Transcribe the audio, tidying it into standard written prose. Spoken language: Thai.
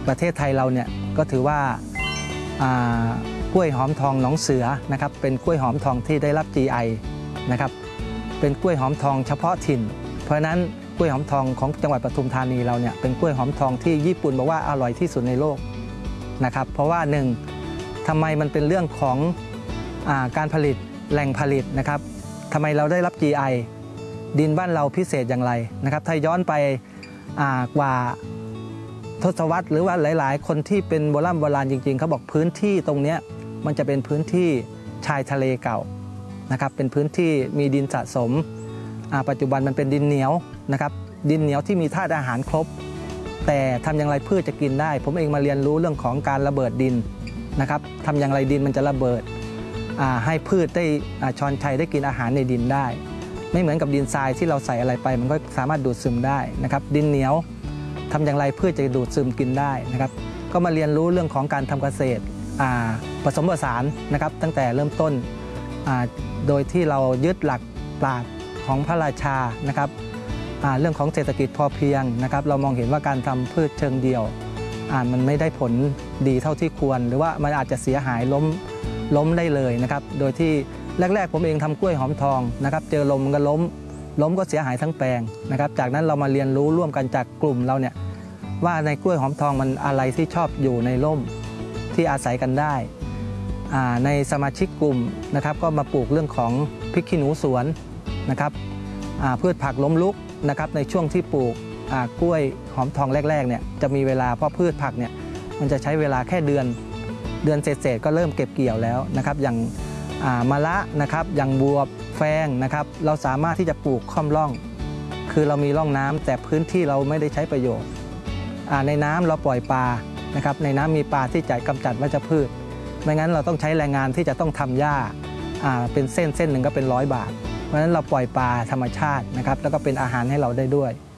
ประเทศไทยเราเนี่ยก็ถือว่ากล้วยหอมทองหนองเสือนะครับเป็นกล้วยหอมทองที่ได้รับ GI นะครับเป็นกล้วยหอมทองเฉพาะถิ่นเพราะฉะนั้นกล้วยหอมทองของจังหวัดปทุมธานีเราเนี่ยเป็นกล้วยหอมทองที่ญี่ปุ่นบอกว่าอร่อยที่สุดในโลกนะครับเพราะว่าหนึ่งทำไมมันเป็นเรื่องของการผลิตแหล่งผลิตนะครับทำไมเราได้รับ GI ดินบ้านเราพิเศษอย่างไรนะครับถ้าย้อนไปกว่าทศวรรษหรือว่าหลายๆคนที่เป็นโบราณจริงๆเขาบอกพื้นที่ตรงนี้มันจะเป็นพื้นที่ชายทะเลเก่านะครับเป็นพื้นที่มีดินสะสมปัจจุบันมันเป็นดินเหนียวนะครับดินเหนียวที่มีธาตุอาหารครบแต่ทำอย่างไรพืชจะกินได้ผมเองมาเรียนรู้เรื่องของการระเบิดดินนะครับทำอย่างไรดินมันจะระเบิดให้พืชได้ช้อนชัยได้กินอาหารในดินได้ไม่เหมือนกับดินทรายที่เราใส่อะไรไปมันก็สามารถดูดซึมได้นะครับดินเหนียวทำอย่างไรพืชจะดูดซึมกินได้นะครับก็มาเรียนรู้เรื่องของการทำเกษตรผสมผสานนะครับตั้งแต่เริ่มต้นโดยที่เรายึดหลักปราชญ์ของพระราชานะครับเรื่องของเศรษฐกิจพอเพียงนะครับเรามองเห็นว่าการทำพืชเชิงเดี่ยวมันไม่ได้ผลดีเท่าที่ควรหรือว่ามันอาจจะเสียหายล้มได้เลยนะครับโดยที่แรกๆผมเองทำกล้วยหอมทองนะครับเจอลมมันก็ล้มก็เสียหายทั้งแปลงนะครับจากนั้นเรามาเรียนรู้ร่วมกันจากกลุ่มเราเนี่ยว่าในกล้วยหอมทองมันอะไรที่ชอบอยู่ในร่มที่อาศัยกันได้ในสมาชิกกลุ่มนะครับก็มาปลูกเรื่องของพริกขี้หนูสวนนะครับพืชผักล้มลุกนะครับในช่วงที่ปลูกกล้วยหอมทองแรกๆเนี่ยจะมีเวลาเพราะพืชผักเนี่ยมันจะใช้เวลาแค่เดือนเศษๆก็เริ่มเก็บเกี่ยวแล้วนะครับอย่างมะระนะครับอย่างบวบแฟงนะครับเราสามารถที่จะปลูกค่อมร่องคือเรามีร่องน้ำแต่พื้นที่เราไม่ได้ใช้ประโยชน์ในน้ำเราปล่อยปลานะครับในน้ำมีปลาที่จะกำจัดวัชพืชไม่งั้นเราต้องใช้แรงงานที่จะต้องทำหญ้าเป็นเส้นหนึ่งก็เป็น100 บาทเพราะฉะนั้นเราปล่อยปลาธรรมชาตินะครับแล้วก็เป็นอาหารให้เราได้ด้วย